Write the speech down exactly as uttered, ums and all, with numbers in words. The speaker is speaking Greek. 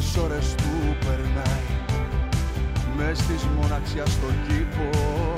τις ώρες του περνάει μες της μοναξιάς στον κήπο.